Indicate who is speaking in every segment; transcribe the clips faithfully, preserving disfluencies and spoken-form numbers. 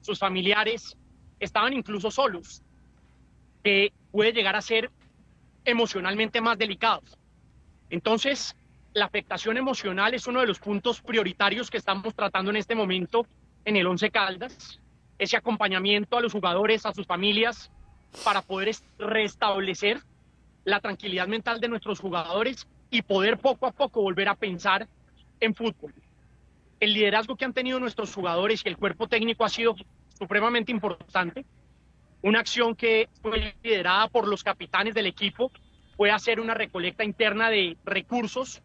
Speaker 1: sus familiares, estaban incluso solos, que puede llegar a ser emocionalmente más delicado. Entonces, la afectación emocional es uno de los puntos prioritarios que estamos tratando en este momento en el Once Caldas, ese acompañamiento a los jugadores, a sus familias, para poder restablecer la tranquilidad mental de nuestros jugadores y poder poco a poco volver a pensar en fútbol. El liderazgo que han tenido nuestros jugadores y el cuerpo técnico ha sido supremamente importante. Una acción que fue liderada por los capitanes del equipo fue hacer una recolecta interna de recursos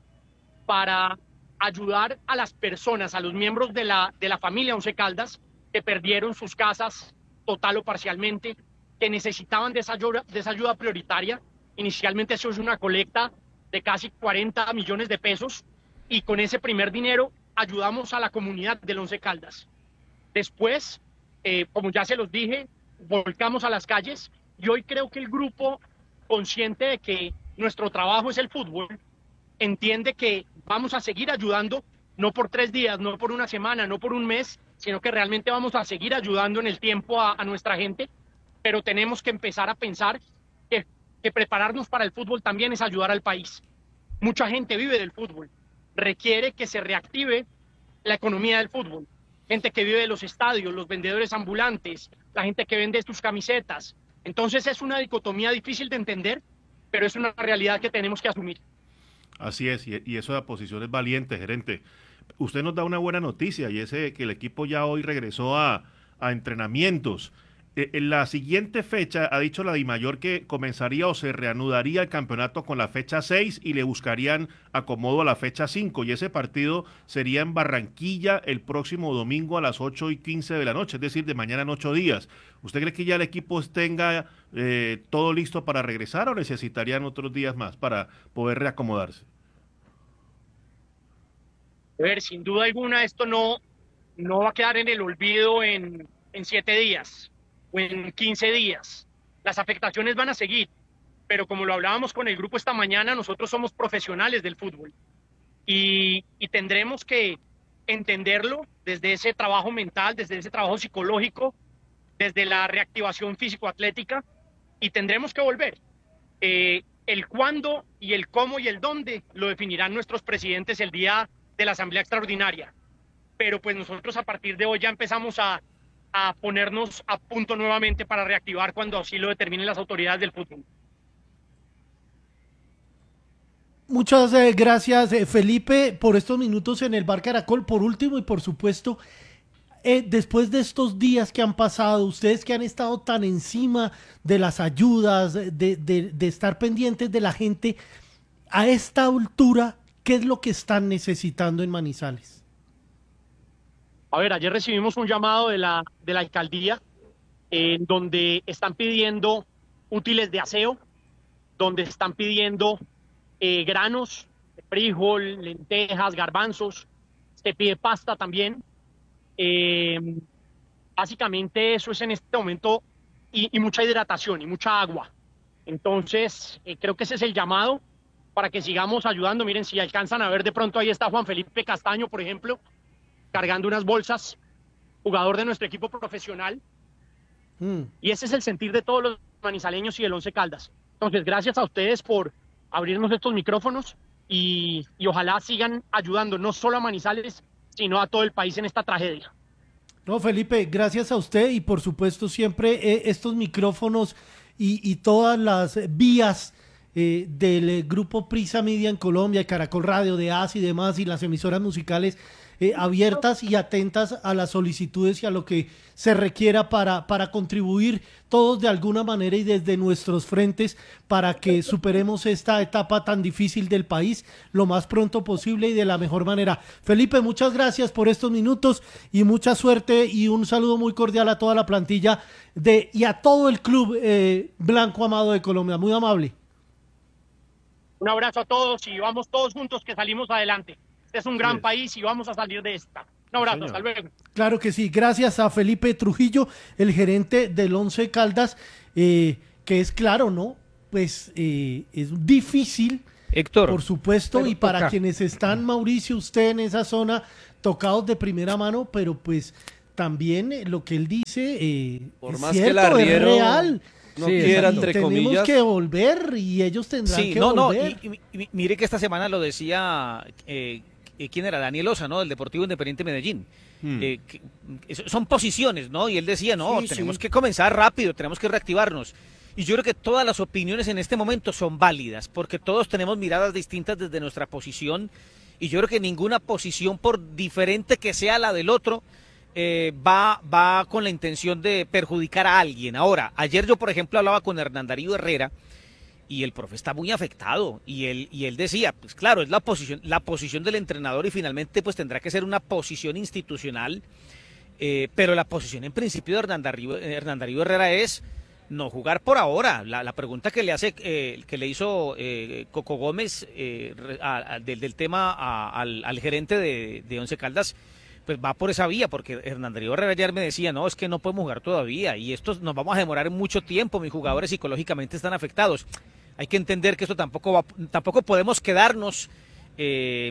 Speaker 1: para ayudar a las personas, a los miembros de la, de la familia Once Caldas, que perdieron sus casas total o parcialmente, que necesitaban de esa ayuda, de esa ayuda prioritaria. Inicialmente eso es una colecta de casi cuarenta millones de pesos, y con ese primer dinero ayudamos a la comunidad del Once Caldas. Después, eh, como ya se los dije, volcamos a las calles, y hoy creo que el grupo, consciente de que nuestro trabajo es el fútbol, entiende que vamos a seguir ayudando, no por tres días, no por una semana, no por un mes, sino que realmente vamos a seguir ayudando en el tiempo a, a nuestra gente, pero tenemos que empezar a pensar que, que prepararnos para el fútbol también es ayudar al país. Mucha gente vive del fútbol, requiere que se reactive la economía del fútbol. Gente que vive de los estadios, los vendedores ambulantes, la gente que vende sus camisetas. Entonces es una dicotomía difícil de entender, pero es una realidad que tenemos que asumir.
Speaker 2: Así es, y, y eso de posición es valiente, gerente. Usted nos da una buena noticia, y es que el equipo ya hoy regresó a, a entrenamientos. Eh, en la siguiente fecha ha dicho la Dimayor que comenzaría o se reanudaría el campeonato con la fecha seis y le buscarían acomodo a la fecha cinco, y ese partido sería en Barranquilla el próximo domingo a las ocho y quince de la noche, es decir, de mañana en ocho días. ¿Usted cree que ya el equipo tenga eh, todo listo para regresar o necesitarían otros días más para poder reacomodarse?
Speaker 1: A ver, sin duda alguna esto no, no va a quedar en el olvido en, en siete días o en quince días. Las afectaciones van a seguir, pero como lo hablábamos con el grupo esta mañana, nosotros somos profesionales del fútbol y, y tendremos que entenderlo desde ese trabajo mental, desde ese trabajo psicológico, desde la reactivación físico-atlética, y tendremos que volver. Eh, el cuándo y el cómo y el dónde lo definirán nuestros presidentes el día de la Asamblea Extraordinaria. Pero pues nosotros a partir de hoy ya empezamos a, a ponernos a punto nuevamente para reactivar cuando así lo determinen las autoridades del fútbol.
Speaker 3: Muchas eh, gracias, eh, Felipe, por estos minutos en el Bar Caracol. Por último y por supuesto, eh, después de estos días que han pasado, ustedes que han estado tan encima de las ayudas, de, de, de estar pendientes de la gente, a esta altura, ¿qué es lo que están necesitando en Manizales?
Speaker 1: A ver, ayer recibimos un llamado de la, de la alcaldía en eh, donde están pidiendo útiles de aseo, donde están pidiendo eh, granos, frijol, lentejas, garbanzos, se pide pasta también. Eh, básicamente eso es en este momento, y, y mucha hidratación y mucha agua. Entonces, eh, creo que ese es el llamado para que sigamos ayudando. Miren, si alcanzan a ver, de pronto ahí está Juan Felipe Castaño, por ejemplo, cargando unas bolsas, jugador de nuestro equipo profesional. Mm. Y ese es el sentir de todos los manizaleños y del Once Caldas. Entonces, gracias a ustedes por abrirnos estos micrófonos y, y ojalá sigan ayudando no solo a Manizales, sino a todo el país en esta tragedia.
Speaker 3: No, Felipe, gracias a usted, y por supuesto siempre eh, estos micrófonos y, y todas las vías eh, del eh, grupo Prisa Media en Colombia, Caracol Radio, de A S y demás, y las emisoras musicales eh, abiertas y atentas a las solicitudes y a lo que se requiera para, para contribuir todos de alguna manera y desde nuestros frentes para que superemos esta etapa tan difícil del país lo más pronto posible y de la mejor manera. Felipe, muchas gracias por estos minutos y mucha suerte, y un saludo muy cordial a toda la plantilla de y a todo el club eh, Blanco Amado de Colombia. Muy amable.
Speaker 1: Un abrazo a todos y vamos todos juntos que salimos adelante. Este es un gran sí. país y vamos a salir de esta. Un abrazo, sí, hasta luego.
Speaker 3: Claro que sí, gracias a Felipe Trujillo, el gerente del Once Caldas, eh, que es claro, ¿no? Pues eh, es difícil,
Speaker 4: Héctor,
Speaker 3: por supuesto, y para toca. Quienes están, Mauricio, usted en esa zona, tocados de primera mano, pero pues también eh, lo que él dice eh,
Speaker 4: Por
Speaker 3: es
Speaker 4: más que
Speaker 3: cierto,
Speaker 4: el arriero
Speaker 3: es real.
Speaker 4: no
Speaker 5: Sí,
Speaker 4: quiera,
Speaker 3: Y
Speaker 4: entre
Speaker 3: tenemos
Speaker 4: comillas.
Speaker 3: que volver y ellos tendrán
Speaker 5: Sí,
Speaker 3: que
Speaker 5: no, no,
Speaker 3: volver.
Speaker 5: y, y- y mire que esta semana lo decía, eh, eh, ¿quién era? Daniel Osa, ¿no? Del Deportivo Independiente Medellín.
Speaker 2: Hmm.
Speaker 5: Eh, que- que son posiciones, ¿no? Y él decía, no,
Speaker 1: Sí,
Speaker 5: tenemos
Speaker 1: sí.
Speaker 5: que comenzar rápido, tenemos que reactivarnos. Y yo creo que todas las opiniones en este momento son válidas, porque todos tenemos miradas distintas desde nuestra posición, y yo creo que ninguna posición, por diferente que sea la del otro, eh, va, va con la intención de perjudicar a alguien. Ahora, ayer yo, por ejemplo, hablaba con Hernán Darío Herrera, y el profe está muy afectado, y él, y él decía, pues claro, es la posición, la posición del entrenador, y finalmente pues tendrá que ser una posición institucional, eh, pero la posición en principio de Hernán Darío, Hernán Darío Herrera es no jugar por ahora. La, la pregunta que le hace, eh, que le hizo eh, Coco Gómez eh, a, a, del, del tema a, al, al gerente de, de Once Caldas, pues va por esa vía, porque Hernán Darío Herrera ayer me decía, no, es que no podemos jugar todavía, y esto nos vamos a demorar mucho tiempo, mis jugadores psicológicamente están afectados. Hay que entender que esto tampoco va, tampoco podemos quedarnos eh,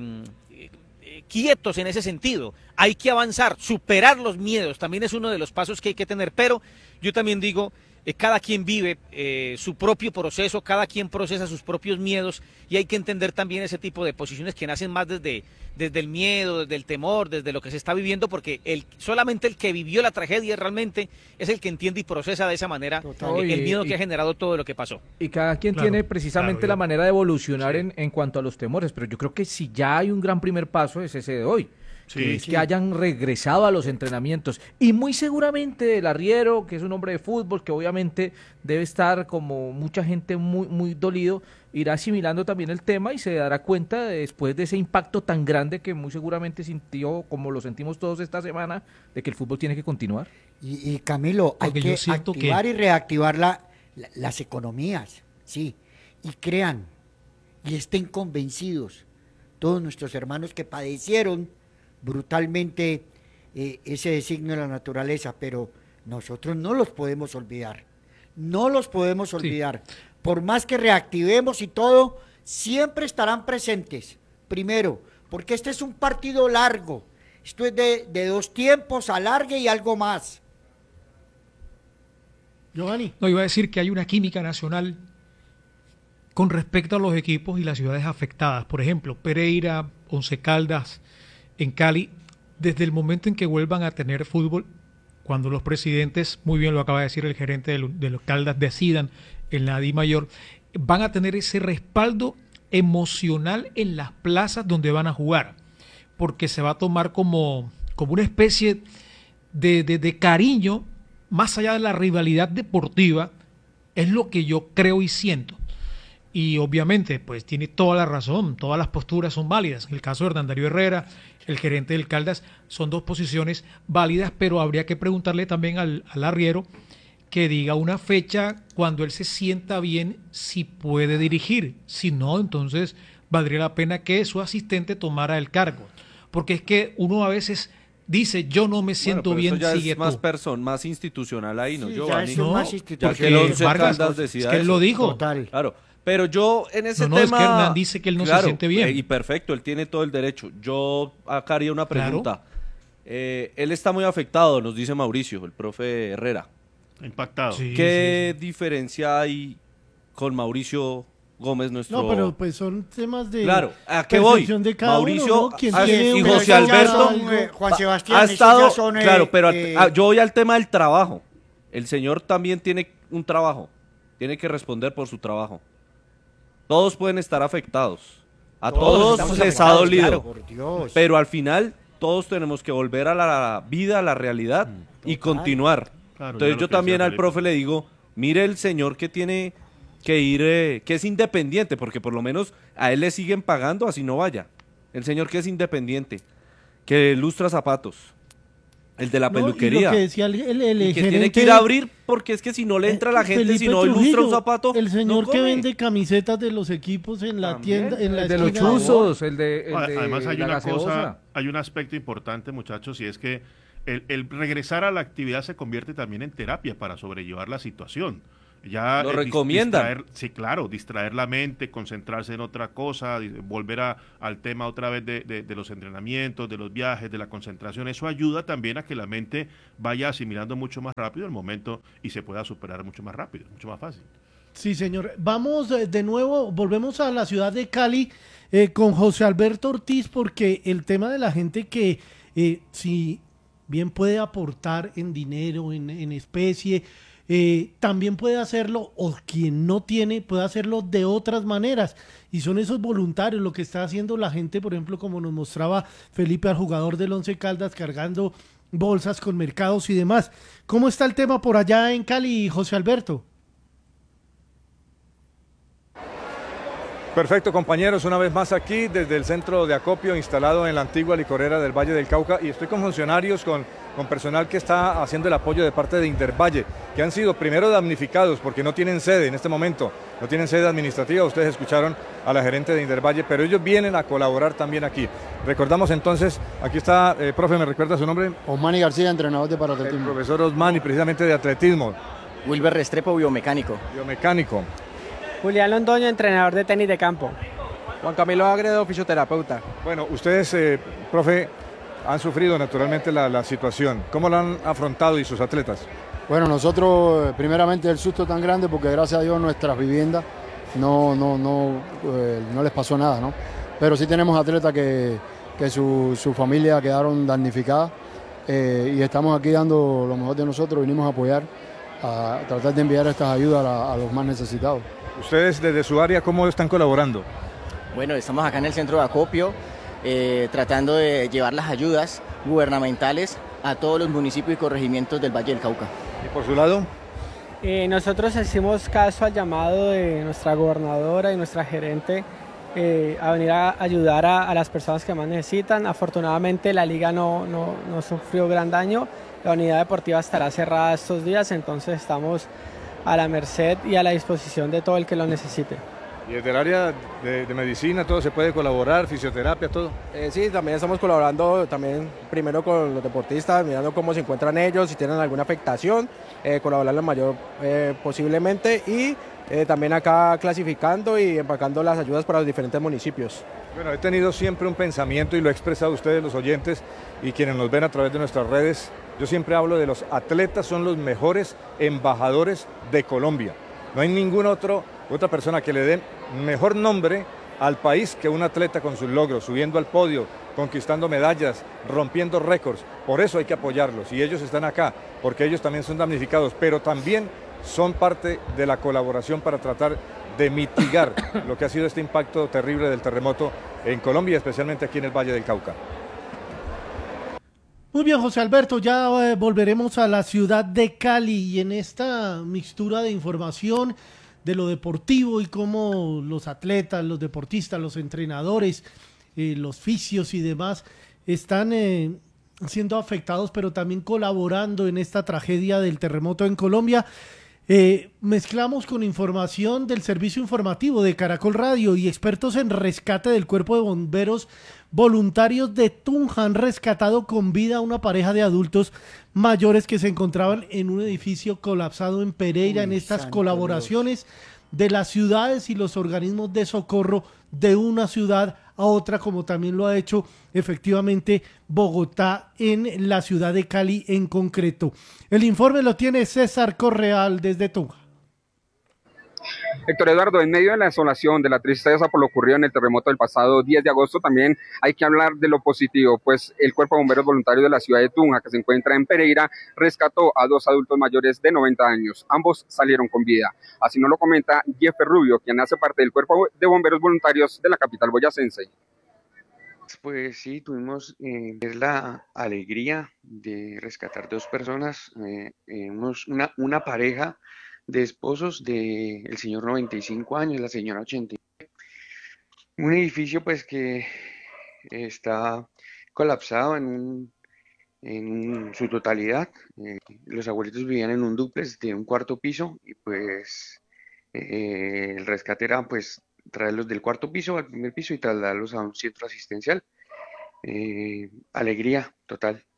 Speaker 5: eh, quietos en ese sentido. Hay que avanzar, superar los miedos, también es uno de los pasos que hay que tener, pero yo también digo, eh, cada quien vive eh, su propio proceso, cada quien procesa sus propios miedos, y hay que entender también ese tipo de posiciones que nacen más desde, desde el miedo, desde el temor, desde lo que se está viviendo, porque el, solamente el que vivió la tragedia realmente es el que entiende y procesa de esa manera
Speaker 6: Total.
Speaker 5: eh, el
Speaker 6: Y-
Speaker 5: miedo
Speaker 6: y-
Speaker 5: que ha generado todo lo que pasó.
Speaker 6: Y cada quien
Speaker 3: Claro,
Speaker 6: tiene precisamente
Speaker 2: claro,
Speaker 6: la
Speaker 2: yo-
Speaker 6: manera de evolucionar
Speaker 2: sí.
Speaker 6: en, en cuanto a los temores, pero yo creo que si ya hay un gran primer paso es ese de hoy,
Speaker 2: Sí,
Speaker 6: que es
Speaker 2: sí.
Speaker 6: que hayan regresado a los entrenamientos. Y muy seguramente el arriero, que es un hombre de fútbol, que obviamente debe estar como mucha gente muy, muy dolido, irá asimilando también el tema y se dará cuenta de- después de ese impacto tan grande que muy seguramente sintió, como lo sentimos todos esta semana, de que el fútbol tiene que continuar.
Speaker 7: Y, y Camilo, hay
Speaker 8: Porque yo
Speaker 7: que
Speaker 8: siento que-
Speaker 7: activar y reactivar la- la- las economías, sí, y crean y estén convencidos todos nuestros hermanos que padecieron brutalmente eh, ese designio de la naturaleza, pero nosotros no los podemos olvidar, no los podemos olvidar. Por más que reactivemos y todo, siempre estarán presentes. Primero, porque este es un partido largo, esto es de, de dos tiempos, alargue y algo más.
Speaker 3: Giovanni.
Speaker 8: No, iba a decir que hay una química nacional con respecto a los equipos y las ciudades afectadas. Por ejemplo, Pereira, Once Caldas, en Cali, desde el momento en que vuelvan a tener fútbol, cuando los presidentes, muy bien lo acaba de decir el gerente de, lo- de los Caldas, decidan en la Di Mayor, van a tener ese respaldo emocional en las plazas donde van a jugar, porque se va a tomar como, como una especie de, de, de cariño, más allá de la rivalidad deportiva, es lo que yo creo y siento. Y obviamente, pues tiene toda la razón, todas las posturas son válidas. En el caso de Hernán Darío Herrera, el gerente del Caldas, son dos posiciones válidas, pero habría que preguntarle también al, al arriero que diga una fecha cuando él se sienta bien si puede dirigir. Si no, entonces valdría la pena que su asistente tomara el cargo. Porque es que uno a veces dice, yo no me siento
Speaker 4: Bueno, pero
Speaker 8: bien,
Speaker 4: eso ya
Speaker 8: sigue
Speaker 4: es más
Speaker 8: tú.
Speaker 4: person, más institucional ahí, ¿no,
Speaker 7: Sí, ya
Speaker 4: Giovanni?
Speaker 7: es
Speaker 8: No,
Speaker 7: más
Speaker 4: Ya
Speaker 7: institucional.
Speaker 4: que el Once
Speaker 8: Vargas,
Speaker 4: Caldas
Speaker 8: es
Speaker 4: decida
Speaker 8: que él
Speaker 4: eso.
Speaker 8: lo dijo.
Speaker 7: Total.
Speaker 4: Claro, pero yo en ese
Speaker 8: No, no, es
Speaker 4: tema...
Speaker 8: que Hernán dice que él no se
Speaker 4: Claro,
Speaker 8: siente bien.
Speaker 4: eh, y perfecto, él tiene todo el derecho. Yo acá haría una
Speaker 8: Claro.
Speaker 4: pregunta. Eh, él está muy afectado, nos dice Mauricio, el profe Herrera.
Speaker 2: Impactado.
Speaker 8: Sí,
Speaker 4: ¿Qué
Speaker 8: sí, sí.
Speaker 4: diferencia hay con Mauricio Gómez, nuestro...
Speaker 3: No, pero pues son temas de
Speaker 4: Claro, ¿a qué voy?
Speaker 3: percepción de cada
Speaker 4: Mauricio
Speaker 3: uno, ¿no? ¿Quién
Speaker 4: ah,
Speaker 3: tiene
Speaker 4: y
Speaker 3: una
Speaker 4: José
Speaker 3: cosa,
Speaker 4: Alberto
Speaker 3: algo?
Speaker 7: eh, Juan
Speaker 4: ha-
Speaker 7: Sebastián,
Speaker 4: ha
Speaker 7: esos
Speaker 4: estado,
Speaker 7: ya son, eh,
Speaker 4: claro, pero al-
Speaker 7: eh,
Speaker 4: ah, yo voy al tema del trabajo. El señor también tiene un trabajo, tiene que responder por su trabajo. Todos pueden estar afectados, a
Speaker 7: Todos
Speaker 4: todos,
Speaker 7: estamos
Speaker 4: les ha
Speaker 7: afectados,
Speaker 4: dolido,
Speaker 7: claro, por Dios.
Speaker 4: pero al final todos tenemos que volver a la vida, a la realidad y
Speaker 7: total.
Speaker 4: continuar.
Speaker 2: Claro,
Speaker 4: Entonces
Speaker 2: ya
Speaker 4: yo
Speaker 2: lo que
Speaker 4: también
Speaker 2: decía
Speaker 4: al
Speaker 2: Felipe.
Speaker 4: profe le digo, mire el señor que tiene que ir, eh, que es independiente, porque por lo menos a él le siguen pagando así no vaya. El señor que es independiente, que lustra zapatos, el de la
Speaker 3: No, y lo
Speaker 4: peluquería,
Speaker 3: que decía el, el- el
Speaker 4: y que tiene
Speaker 3: gerente-
Speaker 4: que ir a abrir porque es que si no le entra a la
Speaker 3: eh,
Speaker 4: gente, si
Speaker 3: Felipe
Speaker 4: no ilustra un
Speaker 3: Trujillo,
Speaker 4: zapato,
Speaker 3: el señor
Speaker 4: no
Speaker 3: que
Speaker 4: come.
Speaker 3: vende camisetas de los equipos en la
Speaker 4: También,
Speaker 3: tienda, en la
Speaker 6: El de los
Speaker 3: esquina de-
Speaker 6: chuzos, el de, el
Speaker 2: A-
Speaker 6: de
Speaker 2: Además hay
Speaker 6: la
Speaker 2: una
Speaker 6: gaseosa.
Speaker 2: cosa, hay un aspecto importante, muchachos, y es que el, el regresar a la actividad se convierte también en terapia para sobrellevar la situación. Ya
Speaker 4: ¿Lo
Speaker 2: eh, dis-
Speaker 4: recomiendan?
Speaker 2: distraer- sí, claro, distraer la mente, concentrarse en otra cosa, di- volver a- al tema otra vez de, de- de los entrenamientos, de los viajes, de la concentración. Eso ayuda también a que la mente vaya asimilando mucho más rápido el momento y se pueda superar mucho más rápido, mucho más fácil.
Speaker 3: Sí, señor. Vamos eh, de nuevo, volvemos a la ciudad de Cali eh, con José Alberto Ortiz, porque el tema de la gente que eh, si bien puede aportar en dinero, en, en especie, eh, también puede hacerlo, o quien no tiene, puede hacerlo de otras maneras. Y son esos voluntarios, lo que está haciendo la gente, por ejemplo, como nos mostraba Felipe, al jugador del Once Caldas, cargando bolsas con mercados y demás. ¿Cómo está el tema por allá en Cali, José Alberto?
Speaker 9: Perfecto, compañeros, una vez más aquí desde el centro de acopio instalado en la antigua licorera del Valle del Cauca, y estoy con funcionarios, con, con personal que está haciendo el apoyo de parte de Intervalle, que han sido primero damnificados porque no tienen sede en este momento, no tienen sede administrativa. Ustedes escucharon a la gerente de Intervalle, pero ellos vienen a colaborar también aquí. Recordamos entonces, aquí está, eh, profe, ¿me recuerda su nombre?
Speaker 10: Osmani García, entrenador de
Speaker 9: El
Speaker 10: paratletismo.
Speaker 9: profesor Osmani, precisamente de atletismo,
Speaker 11: Wilber Restrepo, biomecánico.
Speaker 9: biomecánico.
Speaker 12: Julián Londoño, entrenador de tenis de campo.
Speaker 13: Juan Camilo Agredo, fisioterapeuta.
Speaker 9: Bueno, ustedes, eh, profe, han sufrido naturalmente la, la situación. ¿Cómo la han afrontado y sus atletas?
Speaker 10: Bueno, nosotros, eh, primeramente, el susto tan grande porque gracias a Dios nuestras viviendas no, no, no, eh, no les pasó nada, ¿no? Pero sí tenemos atletas que, que su, su familia quedaron damnificadas eh, y estamos aquí dando lo mejor de nosotros. Vinimos a apoyar, a tratar de enviar estas ayudas a, a los más necesitados.
Speaker 9: Ustedes desde su área, ¿cómo están colaborando?
Speaker 11: Bueno, estamos acá en el centro de acopio, eh, tratando de llevar las ayudas gubernamentales a todos los municipios y corregimientos del Valle del Cauca.
Speaker 9: ¿Y por su lado?
Speaker 12: Eh, nosotros hicimos caso al llamado de nuestra gobernadora y nuestra gerente eh, a venir a ayudar a, a las personas que más necesitan. Afortunadamente la liga no, no, no sufrió gran daño, la unidad deportiva estará cerrada estos días, entonces estamos a la merced y a la disposición de todo el que lo necesite.
Speaker 9: ¿Y desde el área de, de medicina todo se puede colaborar, fisioterapia, todo?
Speaker 13: Eh, sí, también estamos colaborando también primero con los deportistas, mirando cómo se encuentran ellos, si tienen alguna afectación, eh, colaborar lo mayor eh, posiblemente, y eh, también acá clasificando y empacando las ayudas para los diferentes municipios.
Speaker 9: Bueno, he tenido siempre un pensamiento y lo he expresado a ustedes, los oyentes y quienes nos ven a través de nuestras redes. Yo siempre hablo de los atletas, son los mejores embajadores de Colombia. No hay ninguna otro, otra persona que le dé mejor nombre al país que un atleta con sus logros, subiendo al podio, conquistando medallas, rompiendo récords. Por eso hay que apoyarlos y ellos están acá, porque ellos también son damnificados, pero también son parte de la colaboración para tratar de mitigar lo que ha sido este impacto terrible del terremoto en Colombia, especialmente aquí en el Valle del Cauca.
Speaker 3: Muy bien, José Alberto, ya eh, volveremos a la ciudad de Cali y en esta mixtura de información de lo deportivo y cómo los atletas, los deportistas, los entrenadores, eh, los fisios y demás están eh, siendo afectados, pero también colaborando en esta tragedia del terremoto en Colombia. Eh, mezclamos con información del servicio informativo de Caracol Radio y expertos en rescate del Cuerpo de Bomberos voluntarios de Tunja han rescatado con vida a una pareja de adultos mayores que se encontraban en un edificio colapsado en Pereira. Uy, en estas colaboraciones Dios. de las ciudades y los organismos de socorro de una ciudad a otra, como también lo ha hecho efectivamente Bogotá en la ciudad de Cali en concreto. El informe lo tiene César Correal desde Tunja.
Speaker 14: Héctor Eduardo, en medio de la desolación, de la tristeza por lo ocurrido en el terremoto del pasado diez de agosto, también hay que hablar de lo positivo, pues el Cuerpo de Bomberos Voluntarios de la ciudad de Tunja, que se encuentra en Pereira, rescató a dos adultos mayores de noventa años. Ambos salieron con vida. Así nos lo comenta Jeffer Rubio, quien hace parte del Cuerpo de Bomberos Voluntarios de la capital boyacense.
Speaker 15: Pues sí, tuvimos eh, la alegría de rescatar dos personas, eh, eh, unos, una, una pareja de esposos de el señor noventa y cinco años, la señora ochenta y nueve. Un edificio pues que está colapsado en, un, en su totalidad. Eh, los abuelitos vivían en un dúplex de un cuarto piso y pues eh, el rescate era pues traerlos del cuarto piso al primer piso y trasladarlos a un centro asistencial. Eh, alegría total.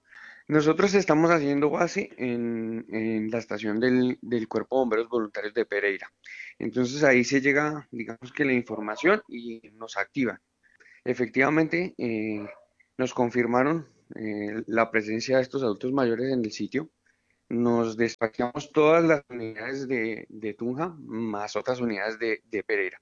Speaker 15: Nosotros estamos haciendo base en, en la estación del, del Cuerpo de Bomberos Voluntarios de Pereira. Entonces ahí se llega, digamos que la información y nos activan. Efectivamente, eh, nos confirmaron eh, la presencia de estos adultos mayores en el sitio. Nos despachamos todas las unidades de, de Tunja, más otras unidades de, de Pereira.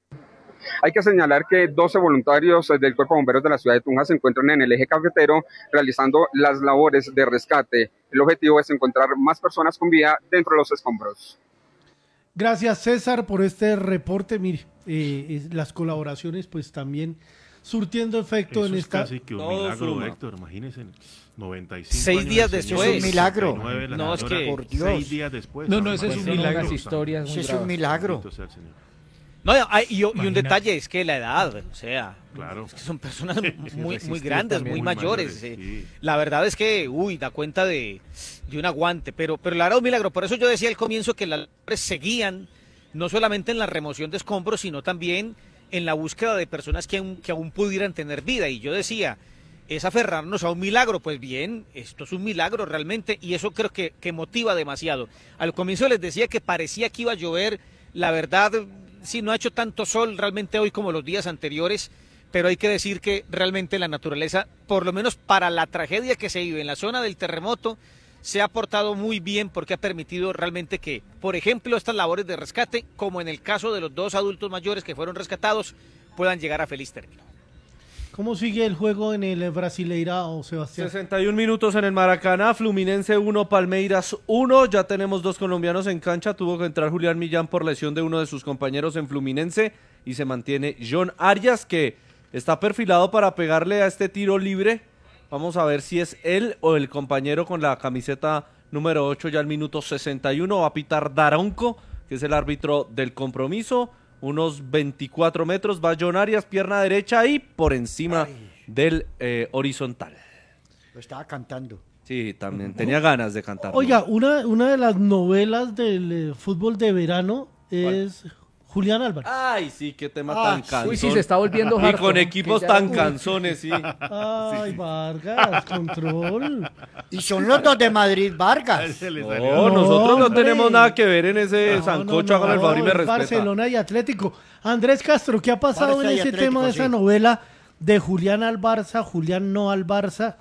Speaker 14: Hay que señalar que doce voluntarios del Cuerpo de Bomberos de la ciudad de Tunja se encuentran en el eje cafetero realizando las labores de rescate. El objetivo es encontrar más personas con vida dentro de los escombros.
Speaker 3: Gracias, César, por este reporte. Mire, eh, las colaboraciones pues también surtiendo efecto
Speaker 2: Eso
Speaker 3: en
Speaker 2: es
Speaker 3: esta...
Speaker 2: casi que un milagro, Héctor, imagínense, noventa y cinco
Speaker 5: Seis
Speaker 2: años
Speaker 5: días
Speaker 2: de
Speaker 5: después.
Speaker 2: señor,
Speaker 5: Es un milagro.
Speaker 2: sesenta y nueve, la
Speaker 5: No, es
Speaker 2: señora,
Speaker 5: que-
Speaker 7: Por Dios.
Speaker 2: seis días después.
Speaker 8: No, no, ese es un
Speaker 2: Cuentan
Speaker 8: milagro.
Speaker 2: unas
Speaker 6: historias muy
Speaker 7: Ese es
Speaker 6: bravas.
Speaker 7: un milagro.
Speaker 2: Bendito sea el Señor.
Speaker 5: No, hay- y, y un
Speaker 8: Imagínate.
Speaker 5: detalle es que la edad, o sea,
Speaker 2: Claro.
Speaker 5: es que son personas muy, muy
Speaker 6: resistir
Speaker 5: grandes,
Speaker 6: también.
Speaker 5: muy
Speaker 2: Muy
Speaker 5: mayores.
Speaker 2: mayores,
Speaker 5: eh.
Speaker 2: sí.
Speaker 5: La verdad es que, uy, da cuenta de, de un aguante, pero, pero la verdad es un milagro. Por eso yo decía al comienzo que las labores seguían, no solamente en la remoción de escombros, sino también en la búsqueda de personas que aún, que aún pudieran tener vida. Y yo decía, es aferrarnos a un milagro. Pues bien, esto es un milagro realmente, y eso creo que, que motiva demasiado. Al comienzo les decía que parecía que iba a llover, la verdad, sí, no ha hecho tanto sol realmente hoy como los días anteriores, pero hay que decir que realmente la naturaleza, por lo menos para la tragedia que se vive en la zona del terremoto, se ha portado muy bien porque ha permitido realmente que, por ejemplo, estas labores de rescate, como en el caso de los dos adultos mayores que fueron rescatados, puedan llegar a feliz término.
Speaker 3: ¿Cómo sigue el juego en el Brasileirao, Sebastián?
Speaker 4: sesenta y un minutos en el Maracaná, Fluminense uno, Palmeiras uno, ya tenemos dos colombianos en cancha, tuvo que entrar Julián Millán por lesión de uno de sus compañeros en Fluminense y se mantiene John Arias, que está perfilado para pegarle a este tiro libre. Vamos a ver si es él o el compañero con la camiseta número ocho ya al minuto sesenta y uno, va a pitar Daronco, que es el árbitro del compromiso. Unos veinticuatro metros, va John Arias, pierna derecha y por encima Ay. del eh, horizontal.
Speaker 7: Lo estaba cantando.
Speaker 4: Sí, también tenía ganas de cantar.
Speaker 3: Oiga, una, una de las novelas del eh, fútbol de verano es Julián Álvarez.
Speaker 4: Ay, sí, qué tema
Speaker 3: Ah,
Speaker 4: tan cansón.
Speaker 6: Uy, sí, se está volviendo
Speaker 4: Y
Speaker 6: harto,
Speaker 4: con
Speaker 6: ¿no?
Speaker 4: equipos
Speaker 6: Que ya-
Speaker 4: tan
Speaker 6: Uy.
Speaker 4: canzones, sí.
Speaker 3: Ay, Vargas, control.
Speaker 7: Y son los dos de Madrid, Vargas.
Speaker 2: Se le
Speaker 4: No,
Speaker 2: salió.
Speaker 4: nosotros no
Speaker 3: hombre.
Speaker 4: tenemos nada que ver en ese
Speaker 3: No,
Speaker 4: sancocho,
Speaker 3: no,
Speaker 4: hágame el favor y me
Speaker 3: es
Speaker 4: respeta.
Speaker 3: Barcelona y Atlético. Andrés Castro, ¿qué ha pasado
Speaker 7: Barça
Speaker 3: en
Speaker 7: y
Speaker 3: ese
Speaker 7: Atlético,
Speaker 3: tema de
Speaker 7: sí.
Speaker 3: esa novela de Julián al Barça, Julián no al Barça?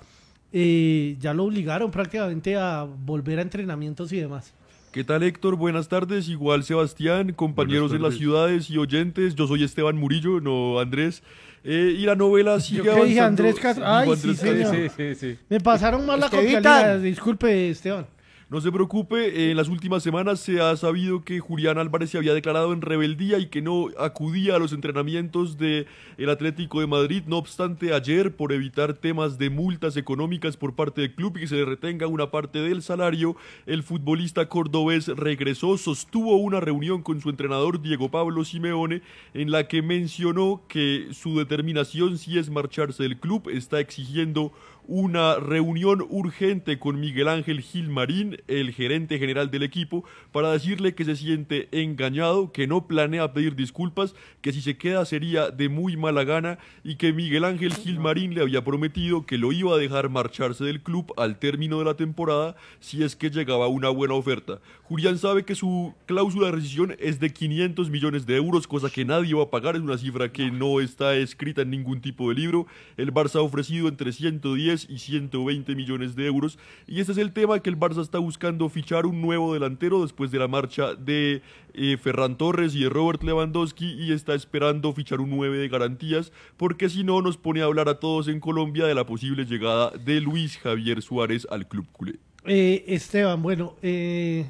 Speaker 3: Eh, ya lo obligaron prácticamente a volver a entrenamientos y demás.
Speaker 16: ¿Qué tal, Héctor? Buenas tardes. Igual Sebastián, compañeros en las
Speaker 2: tardes.
Speaker 16: ciudades y oyentes. Yo soy Esteban Murillo, no Andrés. Eh, y la novela sigue
Speaker 3: Yo que
Speaker 16: avanzando.
Speaker 3: dije Andrés Castro.
Speaker 16: Dijo
Speaker 3: Ay,
Speaker 16: Andrés
Speaker 3: sí,
Speaker 16: Castro.
Speaker 3: señor.
Speaker 4: Sí, sí, sí.
Speaker 3: Me pasaron mal la
Speaker 7: Estevitan.
Speaker 3: copialidad. Disculpe, Esteban.
Speaker 16: No se preocupe, en las últimas semanas se ha sabido que Julián Álvarez se había declarado en rebeldía y que no acudía a los entrenamientos del Atlético de Madrid. No obstante, ayer, por evitar temas de multas económicas por parte del club y que se le retenga una parte del salario, el futbolista cordobés regresó, sostuvo una reunión con su entrenador Diego Pablo Simeone en la que mencionó que su determinación si es marcharse del club, está exigiendo una reunión urgente con Miguel Ángel Gilmarín, el gerente general del equipo, para decirle que se siente engañado, que no planea pedir disculpas, que si se queda sería de muy mala gana y que Miguel Ángel Gilmarín le había prometido que lo iba a dejar marcharse del club al término de la temporada si es que llegaba una buena oferta. Julián sabe que su cláusula de rescisión es de quinientos millones de euros, cosa que nadie va a pagar, es una cifra que no está escrita en ningún tipo de libro. El Barça ha ofrecido entre ciento diez y ciento veinte millones de euros y este es el tema, que el Barça está buscando fichar un nuevo delantero después de la marcha de eh, Ferran Torres y de Robert Lewandowski y está esperando fichar un nueve de garantías porque si no nos pone a hablar a todos en Colombia de la posible llegada de Luis Javier Suárez al club culé.
Speaker 3: Eh, Esteban, bueno, eh,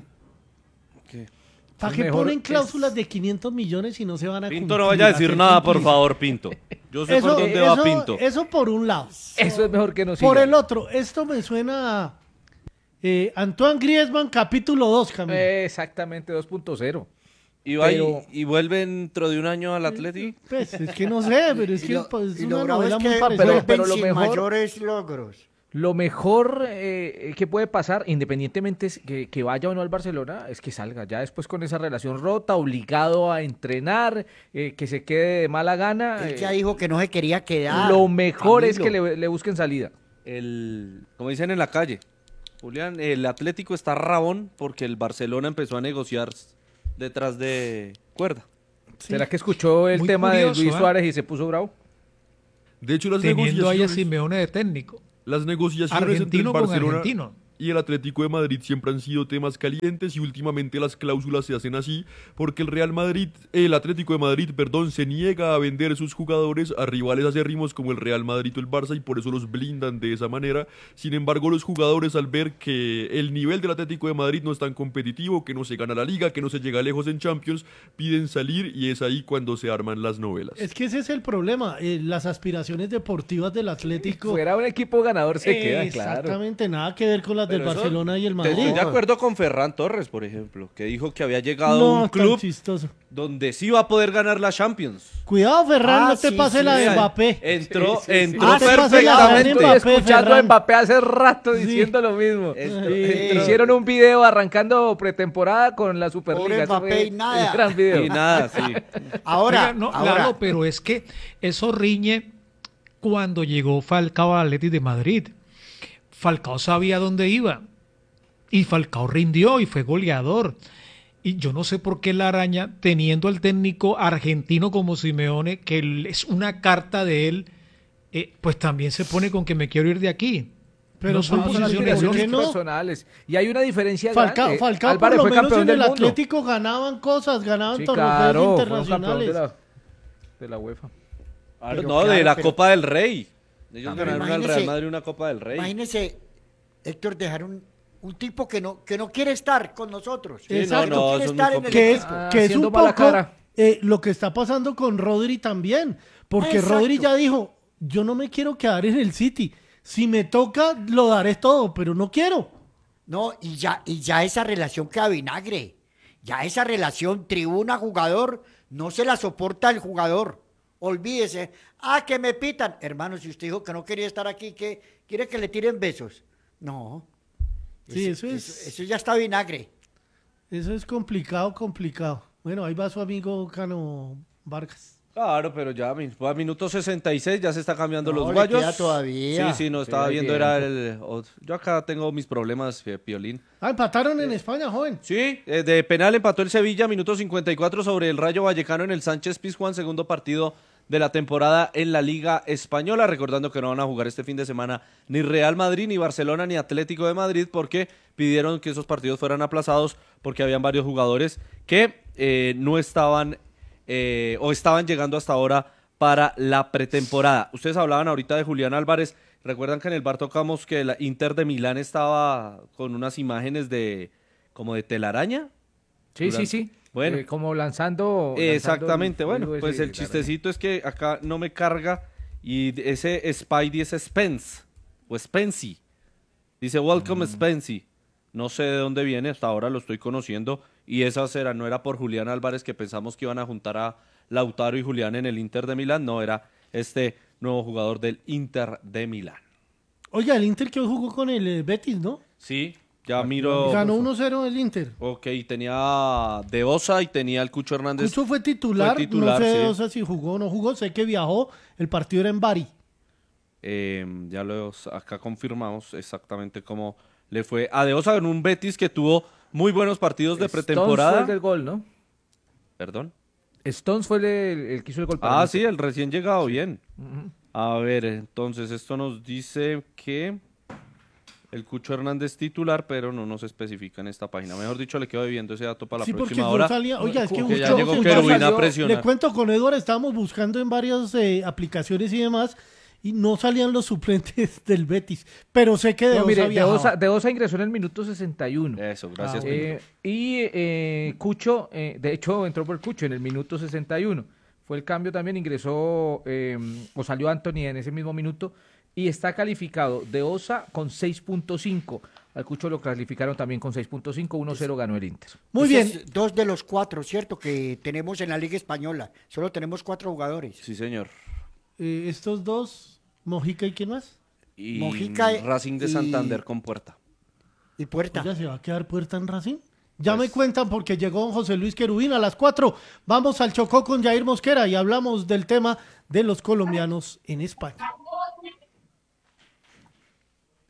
Speaker 3: ¿para
Speaker 6: Es
Speaker 3: qué
Speaker 6: mejor
Speaker 3: ponen
Speaker 6: es-
Speaker 3: cláusulas de quinientos millones y no se van a
Speaker 4: Pinto,
Speaker 3: cumplir?
Speaker 4: no vaya a decir
Speaker 3: Hacer
Speaker 4: nada, por
Speaker 3: cumplir.
Speaker 4: favor, Pinto. Yo sé
Speaker 3: Eso,
Speaker 4: por dónde
Speaker 3: eso,
Speaker 4: va Pinto.
Speaker 3: eso por un lado.
Speaker 6: Eso es mejor que no
Speaker 3: Por
Speaker 6: siga.
Speaker 3: el otro, esto me suena a eh, Antoine Griezmann capítulo dos, Camilo.
Speaker 6: Eh, exactamente, dos punto cero.
Speaker 4: Y, va y-
Speaker 6: Pero-
Speaker 4: y vuelve dentro de un año al Atleti.
Speaker 3: Pues es que no sé, pero es
Speaker 7: Y
Speaker 3: que
Speaker 7: lo-
Speaker 3: pues, es
Speaker 7: y lo
Speaker 3: una
Speaker 7: bravo
Speaker 3: novela
Speaker 7: es
Speaker 3: muy
Speaker 7: que
Speaker 3: parecida.
Speaker 7: vuelven
Speaker 6: pero lo
Speaker 7: sin
Speaker 6: mejor-
Speaker 7: mayores logros.
Speaker 6: Lo mejor eh, que puede pasar, independientemente es que, que vaya o no al Barcelona, es que salga. Ya después con esa relación rota, obligado a entrenar, eh, que se quede de mala gana.
Speaker 7: Él
Speaker 6: eh,
Speaker 7: ya dijo que no se quería quedar.
Speaker 6: lo mejor es que
Speaker 7: Camilo.
Speaker 6: le, le busquen salida.
Speaker 4: el, como dicen en la calle, Julián, el Atlético está rabón porque el Barcelona empezó a negociar detrás de cuerda.
Speaker 6: Sí. ¿Será que escuchó el
Speaker 8: Muy
Speaker 6: tema
Speaker 8: curioso,
Speaker 6: de Luis
Speaker 8: ¿eh?
Speaker 6: Suárez y se puso bravo?
Speaker 16: De hecho, las
Speaker 8: Teniendo ahí a
Speaker 16: negociaciones,
Speaker 8: Simeone de técnico.
Speaker 16: las negociaciones entre el
Speaker 8: Argentino con
Speaker 16: Barcelona
Speaker 8: argentino.
Speaker 16: y el Atlético de Madrid siempre han sido temas calientes y últimamente las cláusulas se hacen así porque el Real Madrid, el Atlético de Madrid, perdón, se niega a vender sus jugadores a rivales acérrimos como el Real Madrid o el Barça y por eso los blindan de esa manera. Sin embargo, los jugadores al ver que el nivel del Atlético de Madrid no es tan competitivo, que no se gana la liga, que no se llega lejos en Champions, piden salir y es ahí cuando se arman las novelas.
Speaker 3: Es que ese es el problema, eh, las aspiraciones deportivas del Atlético.
Speaker 6: Fuera un equipo ganador se
Speaker 3: Eh,
Speaker 6: queda, claro.
Speaker 3: Exactamente, nada que ver con las del
Speaker 4: Pero eso-
Speaker 3: Barcelona y el Madrid.
Speaker 4: Estoy de acuerdo con Ferran Torres, por ejemplo, que dijo que había llegado
Speaker 3: No,
Speaker 4: a un
Speaker 3: tan
Speaker 4: club
Speaker 3: chistoso.
Speaker 4: donde sí va a poder ganar la Champions.
Speaker 3: Cuidado, Ferran,
Speaker 4: Ah,
Speaker 3: no te
Speaker 4: sí,
Speaker 3: pase
Speaker 4: sí,
Speaker 3: la de
Speaker 4: sí.
Speaker 3: Mbappé.
Speaker 4: Entró,
Speaker 6: Sí, sí, sí.
Speaker 4: entró
Speaker 3: No te pase la de
Speaker 4: perfectamente.
Speaker 3: Mbappé,
Speaker 6: Estoy escuchando a
Speaker 3: Ferran.
Speaker 6: Mbappé hace rato
Speaker 3: Sí.
Speaker 6: diciendo lo mismo.
Speaker 4: Entró-
Speaker 6: Y
Speaker 4: entró-
Speaker 6: hicieron un video arrancando pretemporada con la Superliga.
Speaker 7: Pobre
Speaker 6: Eso
Speaker 7: Mbappé
Speaker 6: fue
Speaker 7: y nada.
Speaker 6: el gran video.
Speaker 4: Y nada, sí.
Speaker 7: Ahora,
Speaker 8: Oiga, no,
Speaker 7: ahora
Speaker 8: Lalo, pero es que eso riñe cuando llegó Falcao al Atlético de Madrid. Falcao sabía dónde iba y Falcao rindió y fue goleador. Y yo no sé por qué la araña, teniendo al técnico argentino como Simeone, que es una carta de él, eh, pues también se pone con que me quiero ir de aquí.
Speaker 3: Pero
Speaker 8: no son
Speaker 3: no, son
Speaker 8: posiciones
Speaker 3: aspiraciones
Speaker 8: lógicas.
Speaker 3: no?
Speaker 6: personales. Y hay una diferencia
Speaker 3: Falcao,
Speaker 6: grande.
Speaker 3: Falcao
Speaker 6: Álvarez
Speaker 3: por lo
Speaker 6: fue
Speaker 3: menos
Speaker 6: campeón
Speaker 3: en
Speaker 6: del
Speaker 3: el
Speaker 6: mundo.
Speaker 3: Atlético ganaban cosas, ganaban
Speaker 6: Sí,
Speaker 3: torneos
Speaker 6: claro, fueron campeón
Speaker 3: internacionales.
Speaker 6: de la, de la UEFA.
Speaker 4: Claro,
Speaker 7: Pero
Speaker 4: no, de
Speaker 7: claro,
Speaker 4: la
Speaker 7: pero-
Speaker 4: Copa del Rey. Ellos
Speaker 7: Pero
Speaker 4: ganaron al
Speaker 7: imagínese-
Speaker 4: Real Madrid una Copa del Rey.
Speaker 7: imagínese, Héctor, dejar un, un tipo que no, que no quiere estar con nosotros.
Speaker 4: Sí,
Speaker 3: Exacto.
Speaker 4: no, no,
Speaker 7: quiere
Speaker 4: eso es
Speaker 7: estar
Speaker 4: muy
Speaker 7: en el
Speaker 3: Que es,
Speaker 7: equipo.
Speaker 6: Ah,
Speaker 3: que es
Speaker 6: haciendo
Speaker 3: un
Speaker 6: mala
Speaker 3: poco
Speaker 6: cara.
Speaker 3: eh, lo que está pasando con Rodri también. Porque
Speaker 7: Exacto.
Speaker 3: Rodri ya dijo, yo no me quiero quedar en el City. Si me toca, lo daré todo, pero no quiero.
Speaker 7: No, y ya, y ya esa relación queda vinagre. Ya esa relación tribuna-jugador no se la soporta el jugador. Olvídese. Ah, que me pitan. Hermano, si usted dijo que no quería estar aquí, ¿qué? ¿Quiere que le tiren besos? No.
Speaker 3: Sí, eso es-
Speaker 7: Eso, eso ya está vinagre.
Speaker 3: Eso es complicado, complicado. Bueno, ahí va su amigo Cano Vargas.
Speaker 4: Claro, pero ya min- a minuto sesenta y seis ya se está cambiando
Speaker 7: No,
Speaker 4: los
Speaker 7: le
Speaker 4: guayos.
Speaker 7: queda todavía.
Speaker 4: Sí, sí, no
Speaker 6: Sí,
Speaker 4: estaba
Speaker 6: hay
Speaker 4: viendo, era el... o- yo acá tengo mis problemas, eh, Piolín.
Speaker 3: Ah, empataron en España, joven.
Speaker 4: Sí, eh, de penal empató el Sevilla, minuto cincuenta y cuatro sobre el Rayo Vallecano en el Sánchez Pizjuán, segundo partido de la temporada en la Liga Española, recordando que no van a jugar este fin de semana ni Real Madrid, ni Barcelona, ni Atlético de Madrid, porque pidieron que esos partidos fueran aplazados, porque habían varios jugadores que eh, no estaban eh, o estaban llegando hasta ahora para la pretemporada. Ustedes hablaban ahorita de Julián Álvarez, recuerdan que en el bar tocamos que el Inter de Milán estaba con unas imágenes de como de telaraña.
Speaker 6: Sí,
Speaker 4: Durante-
Speaker 6: sí, sí.
Speaker 4: Bueno.
Speaker 6: Eh, como lanzando.
Speaker 4: Exactamente,
Speaker 6: lanzando el-
Speaker 4: bueno,
Speaker 6: el-
Speaker 4: pues
Speaker 6: ese-
Speaker 4: el chistecito es que acá no me carga y ese Spidey es Spence o Spency. Dice Welcome Spency. No sé de dónde viene, hasta ahora lo estoy conociendo y esa será, no era por Julián Álvarez que pensamos que iban a juntar a Lautaro y Julián en el Inter de Milán, no, era este nuevo jugador del Inter de Milán.
Speaker 3: Oiga, el Inter que hoy jugó con el eh, Betis, ¿no?
Speaker 4: Sí, ya miro.
Speaker 3: Ganó uno cero el Inter.
Speaker 4: Ok, tenía De Osa y tenía el Cucho Hernández.
Speaker 3: Cucho fue titular,
Speaker 4: Fue titular,
Speaker 3: no sé,
Speaker 4: sí.
Speaker 3: no sé si jugó o no jugó, sé que viajó, el partido era en Bari.
Speaker 4: Eh, ya lo acá confirmamos exactamente cómo le fue a De Osa en un Betis que tuvo muy buenos partidos de
Speaker 6: Stones
Speaker 4: pretemporada.
Speaker 6: fue el del gol, ¿no?
Speaker 4: Perdón.
Speaker 6: Stones fue el, el que hizo el gol. para
Speaker 4: Ah,
Speaker 6: el
Speaker 4: sí,
Speaker 6: Inter.
Speaker 4: el recién llegado, bien.
Speaker 6: Ujú.
Speaker 4: A ver, entonces esto nos dice que el Cucho Hernández titular, pero no nos especifica en esta página. Mejor dicho, le quedo viendo ese dato para la
Speaker 3: Sí, porque
Speaker 4: próxima
Speaker 3: no
Speaker 4: hora.
Speaker 3: salía. Oiga, es que
Speaker 4: Que ya
Speaker 3: Cucho-
Speaker 4: llegó
Speaker 3: Cucho
Speaker 4: Querubín a
Speaker 3: salió-
Speaker 4: presionar.
Speaker 3: Le cuento con Edward, estábamos buscando en varias eh, aplicaciones y demás, y no salían los suplentes del Betis. Pero sé que De
Speaker 6: No,
Speaker 3: Osa
Speaker 6: mire, de
Speaker 3: viajaba.
Speaker 6: Osa, de Osa ingresó en el minuto sesenta y uno.
Speaker 4: Eso, gracias.
Speaker 6: Eh, y eh, Cucho, eh, de hecho, entró por Cucho en el minuto sesenta y uno. Fue el cambio también, ingresó eh, o salió Anthony en ese mismo minuto y está calificado de Osa con seis punto cinco. Al Cucho lo calificaron también con seis punto cinco, uno cero ganó el Inter.
Speaker 3: Muy
Speaker 7: Esos
Speaker 3: bien.
Speaker 7: Dos de los cuatro, ¿cierto? Que tenemos en la Liga Española. Solo tenemos cuatro jugadores.
Speaker 4: Sí, señor.
Speaker 3: Eh, estos dos, Mojica y quién más.
Speaker 4: Y
Speaker 7: Mojica y-
Speaker 4: Racing de
Speaker 7: y-
Speaker 4: Santander con Puerta.
Speaker 7: Y Puerta.
Speaker 3: ¿Ya se va a quedar Puerta en Racing? Ya
Speaker 4: Pues-
Speaker 3: me cuentan porque llegó don José Luis Querubín a las cuatro. Vamos al Chocó con Jair Mosquera y hablamos del tema de los colombianos en España.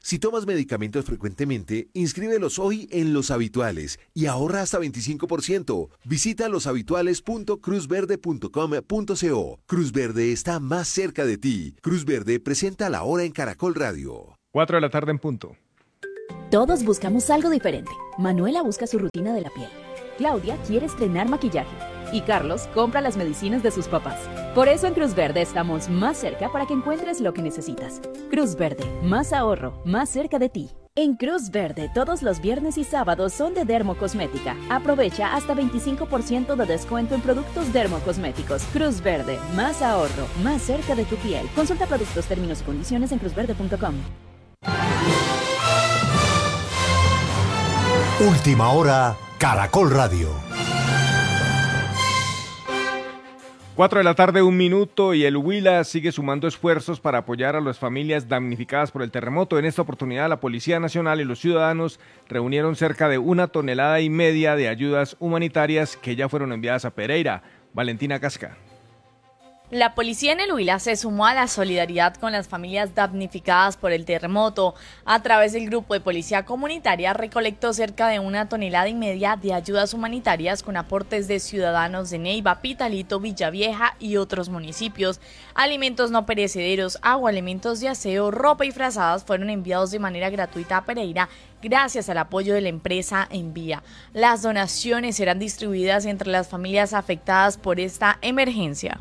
Speaker 17: Si tomas medicamentos frecuentemente, inscríbelos hoy en Los Habituales y ahorra hasta veinticinco por ciento. Visita loshabituales punto cruz verde punto com punto co. Cruz Verde está más cerca de ti. Cruz Verde presenta La Hora en Caracol Radio.
Speaker 18: cuatro de la tarde en punto.
Speaker 19: Todos buscamos algo diferente. Manuela busca su rutina de la piel. Claudia quiere estrenar maquillaje. Y Carlos compra las medicinas de sus papás. Por eso en Cruz Verde estamos más cerca para que encuentres lo que necesitas. Cruz Verde, más ahorro, más cerca de ti. En Cruz Verde, todos los viernes y sábados son de Dermocosmética. Aprovecha hasta veinticinco por ciento de descuento en productos dermocosméticos. Cruz Verde, más ahorro, más cerca de tu piel. Consulta productos, términos y condiciones en cruz verde punto com.
Speaker 20: Última hora, Caracol Radio.
Speaker 18: cuatro de la tarde, un minuto, y el Huila sigue sumando esfuerzos para apoyar a las familias damnificadas por el terremoto. En esta oportunidad, la Policía Nacional y los ciudadanos reunieron cerca de una tonelada y media de ayudas humanitarias que ya fueron enviadas a Pereira. Valentina Casca.
Speaker 21: La policía en el Huila se sumó a la solidaridad con las familias damnificadas por el terremoto. A través del grupo de policía comunitaria recolectó cerca de una tonelada y media de ayudas humanitarias con aportes de ciudadanos de Neiva, Pitalito, Villavieja y otros municipios. Alimentos no perecederos, agua, elementos de aseo, ropa y frazadas fueron enviados de manera gratuita a Pereira gracias al apoyo de la empresa Envía. Las donaciones serán distribuidas entre las familias afectadas por esta emergencia.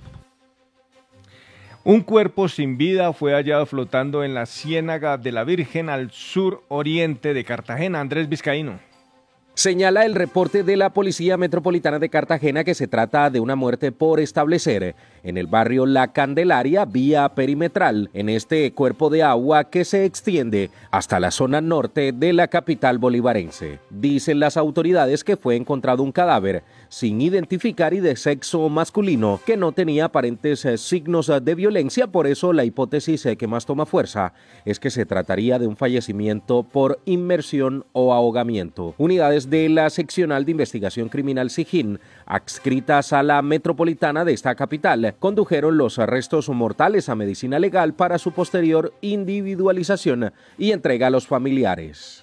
Speaker 18: Un cuerpo sin vida fue hallado flotando en la Ciénaga de la Virgen al sur oriente de Cartagena. Andrés Vizcaíno.
Speaker 22: Señala el reporte de la Policía Metropolitana de Cartagena que se trata de una muerte por establecer en el barrio La Candelaria, vía perimetral, en este cuerpo de agua que se extiende hasta la zona norte de la capital bolivarense. Dicen las autoridades que fue encontrado un cadáver sin identificar y de sexo masculino que no tenía aparentes signos de violencia, por eso la hipótesis que más toma fuerza es que se trataría de un fallecimiento por inmersión o ahogamiento. Unidades de la Seccional de Investigación Criminal SIGIN, adscritas a la metropolitana de esta capital, condujeron los restos mortales a medicina legal para su posterior individualización y entrega a los familiares.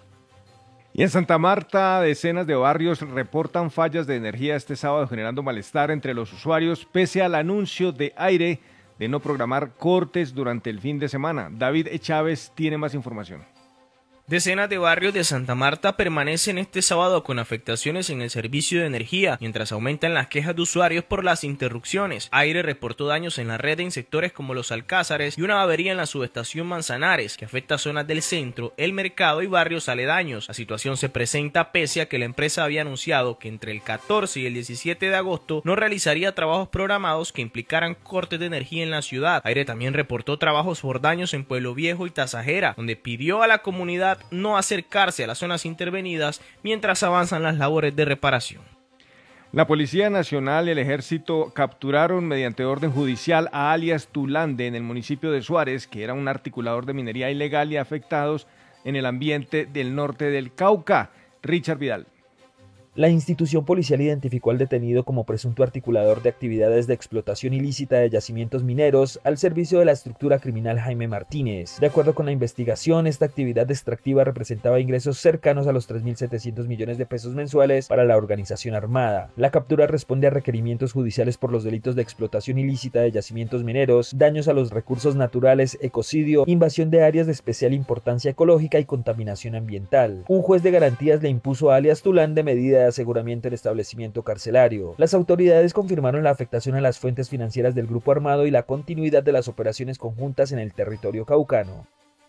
Speaker 18: Y en Santa Marta, decenas de barrios reportan fallas de energía este sábado, generando malestar entre los usuarios, pese al anuncio de Aire de no programar cortes durante el fin de semana. David Chávez tiene más información.
Speaker 23: Decenas de barrios de Santa Marta permanecen este sábado con afectaciones en el servicio de energía, mientras aumentan las quejas de usuarios por las interrupciones. Aire reportó daños en la red en sectores como Los Alcázares y una avería en la subestación Manzanares, que afecta zonas del centro, el mercado y barrios aledaños. La situación se presenta pese a que la empresa había anunciado que entre el catorce y el diecisiete de agosto no realizaría trabajos programados que implicaran cortes de energía en la ciudad. Aire también reportó trabajos por daños en Pueblo Viejo y Tasajera, donde pidió a la comunidad no acercarse a las zonas intervenidas mientras avanzan las labores de reparación.
Speaker 18: La Policía Nacional y el Ejército capturaron mediante orden judicial a alias Tulande en el municipio de Suárez, que era un articulador de minería ilegal y afectados en el ambiente del norte del Cauca. Richard Vidal.
Speaker 24: La institución policial identificó al detenido como presunto articulador de actividades de explotación ilícita de yacimientos mineros al servicio de la estructura criminal Jaime Martínez. De acuerdo con la investigación, esta actividad extractiva representaba ingresos cercanos a los tres mil setecientos millones de pesos mensuales para la organización armada. La captura responde a requerimientos judiciales por los delitos de explotación ilícita de yacimientos mineros, daños a los recursos naturales, ecocidio, invasión de áreas de especial importancia ecológica y contaminación ambiental. Un juez de garantías le impuso a alias Tulande medida de aseguramiento en establecimiento carcelario. Las autoridades confirmaron la afectación a las fuentes financieras del grupo armado y la continuidad de las operaciones conjuntas en el territorio caucano.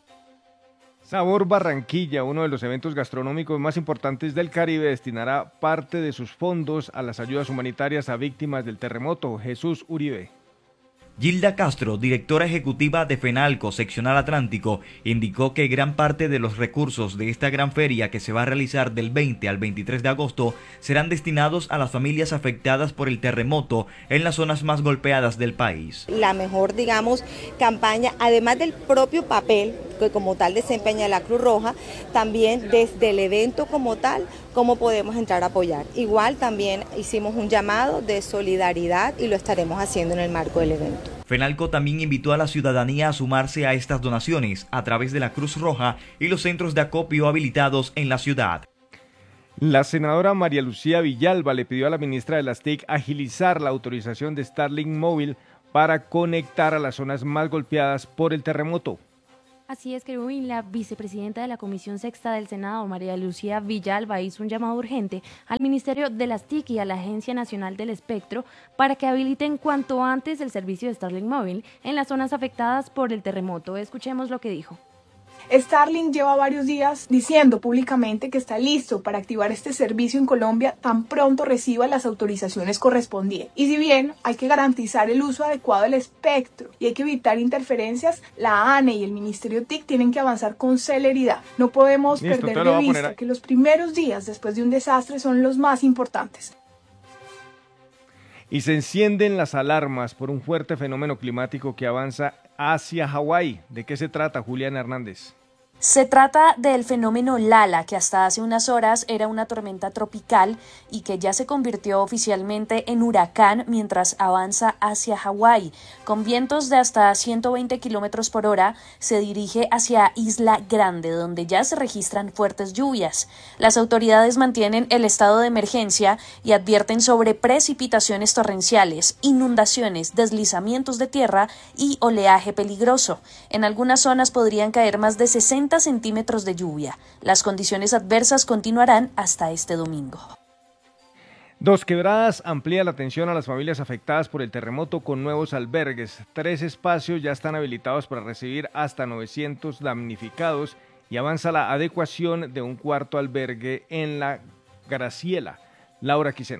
Speaker 18: Sabor Barranquilla, uno de los eventos gastronómicos más importantes del Caribe, destinará parte de sus fondos a las ayudas humanitarias a víctimas del terremoto. Jesús Uribe.
Speaker 25: Gilda Castro, directora ejecutiva de FENALCO, Seccional Atlántico, indicó que gran parte de los recursos de esta gran feria que se va a realizar del veinte al veintitrés de agosto serán destinados a las familias afectadas por el terremoto en las zonas más golpeadas del país.
Speaker 26: La mejor, digamos, campaña, además del propio papel que como tal desempeña la Cruz Roja, también desde el evento como tal, cómo podemos entrar a apoyar. Igual también hicimos un llamado de solidaridad y lo estaremos haciendo en el marco del evento.
Speaker 25: FENALCO también invitó a la ciudadanía a sumarse a estas donaciones a través de la Cruz Roja y los centros de acopio habilitados en la ciudad.
Speaker 18: La senadora María Lucía Villalba le pidió a la ministra de las T I C agilizar la autorización de Starlink móvil para conectar a las zonas más golpeadas por el terremoto.
Speaker 1: Así es, que hoy la vicepresidenta de la Comisión Sexta del Senado, María Lucía Villalba, hizo un llamado urgente al Ministerio de las T I C y a la Agencia Nacional del Espectro para que habiliten cuanto antes el servicio de Starlink móvil en las zonas afectadas por el terremoto. Escuchemos lo que dijo.
Speaker 9: Starlink lleva varios días diciendo públicamente que está listo para activar este servicio en Colombia tan pronto reciba las autorizaciones correspondientes. Y si bien hay que garantizar el uso adecuado del espectro y hay que evitar interferencias, la A N E y el Ministerio T I C tienen que avanzar con celeridad. No podemos
Speaker 18: Listo,
Speaker 9: perder de vista que los primeros días después de un desastre son los más importantes.
Speaker 18: Y se encienden las alarmas por un fuerte fenómeno climático que avanza hacia Hawái. ¿De qué se trata, Juliana Hernández?
Speaker 10: Se trata del fenómeno Lala, que hasta hace unas horas era una tormenta tropical y que ya se convirtió oficialmente en huracán mientras avanza hacia Hawái. Con vientos de hasta ciento veinte kilómetros por hora, se dirige hacia Isla Grande, donde ya se registran fuertes lluvias. Las autoridades mantienen el estado de emergencia y advierten sobre precipitaciones torrenciales, inundaciones, deslizamientos de tierra y oleaje peligroso. En algunas zonas podrían caer más de sesenta centímetros de lluvia. Las condiciones adversas continuarán hasta este domingo.
Speaker 18: Dos Quebradas amplía la atención a las familias afectadas por el terremoto con nuevos albergues. Tres espacios ya están habilitados para recibir hasta novecientos damnificados y avanza la adecuación de un cuarto albergue en la Graciela. Laura Quiseno.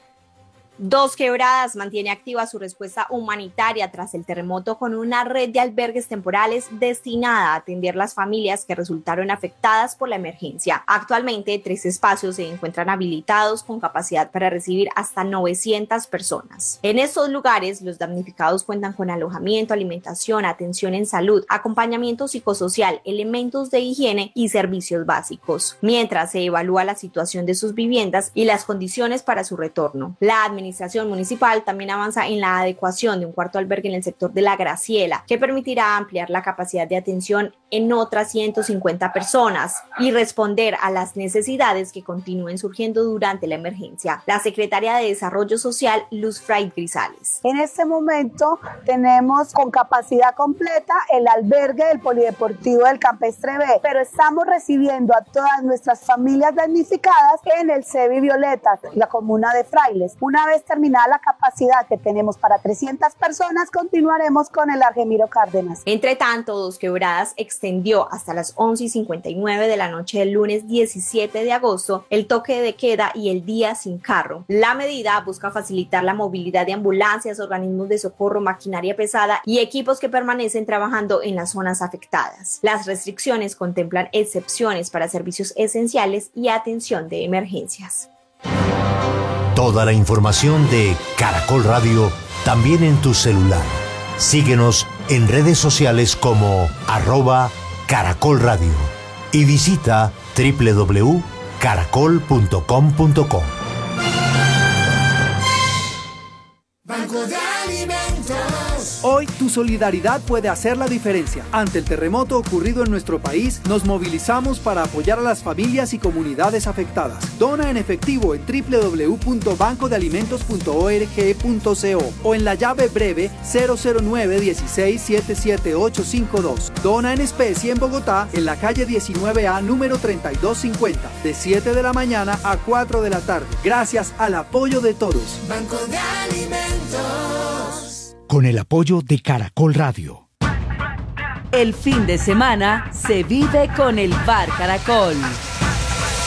Speaker 11: Dos Quebradas mantiene activa su respuesta humanitaria tras el terremoto con una red de albergues temporales destinada a atender las familias que resultaron afectadas por la emergencia. Actualmente, tres espacios se encuentran habilitados con capacidad para recibir hasta novecientas personas. En estos lugares, los damnificados cuentan con alojamiento, alimentación, atención en salud, acompañamiento psicosocial, elementos de higiene y servicios básicos, mientras se evalúa la situación de sus viviendas y las condiciones para su retorno. La administración La administración municipal también avanza en la adecuación de un cuarto albergue en el sector de La Graciela, que permitirá ampliar la capacidad de atención en otras ciento cincuenta personas y responder a las necesidades que continúen surgiendo durante la emergencia. La secretaria de Desarrollo Social, Luz Fray Grisales.
Speaker 12: En este momento tenemos con capacidad completa el albergue del Polideportivo del Campestre B, pero estamos recibiendo a todas nuestras familias damnificadas en el CEBI Violeta, la comuna de Frailes. Una vez terminada la capacidad que tenemos para trescientas personas, continuaremos con el Argemiro Cárdenas.
Speaker 11: Entre tanto, Dos Quebradas extendió hasta las once y cincuenta y nueve de la noche del lunes diecisiete de agosto el toque de queda y el día sin carro. La medida busca facilitar la movilidad de ambulancias, organismos de socorro, maquinaria pesada y equipos que permanecen trabajando en las zonas afectadas. Las restricciones contemplan excepciones para servicios esenciales y atención de emergencias.
Speaker 20: Toda la información de Caracol Radio también en tu celular. Síguenos en redes sociales como arroba Caracol Radio y visita doble u doble u doble u punto caracol punto com punto co.
Speaker 13: Banco de Alimentos.
Speaker 27: Hoy tu solidaridad puede hacer la diferencia. Ante el terremoto ocurrido en nuestro país, nos movilizamos para apoyar a las familias y comunidades afectadas. Dona en efectivo en doble u doble u doble u punto banco de alimentos punto org punto co o en la llave breve cero cero nueve uno seis siete siete ocho cinco dos. Dona en especie en Bogotá, en la calle diecinueve A número treinta y dos cincuenta, de siete de la mañana a cuatro de la tarde. Gracias al apoyo de todos.
Speaker 13: Banco de Alimentos.
Speaker 20: Con el apoyo de Caracol Radio.
Speaker 28: El fin de semana se vive con el Bar Caracol.